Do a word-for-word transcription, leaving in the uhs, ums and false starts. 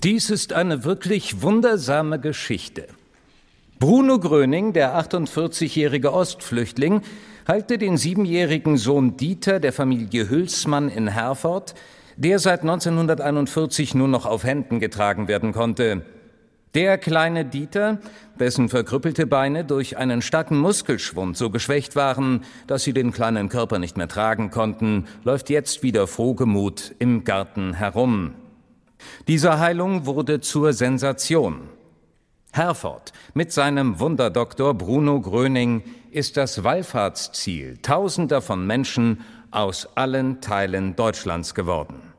Dies ist eine wirklich wundersame Geschichte. Bruno Gröning, der achtundvierzigjährige Ostflüchtling, heilte den siebenjährigen Sohn Dieter der Familie Hülsmann in Herford, der seit neunzehnhunderteinundvierzig nur noch auf Händen getragen werden konnte. Der kleine Dieter, dessen verkrüppelte Beine durch einen starken Muskelschwund so geschwächt waren, dass sie den kleinen Körper nicht mehr tragen konnten, läuft jetzt wieder frohgemut im Garten herum. Diese Heilung wurde zur Sensation. Herford mit seinem Wunderdoktor Bruno Gröning ist das Wallfahrtsziel Tausender von Menschen aus allen Teilen Deutschlands geworden.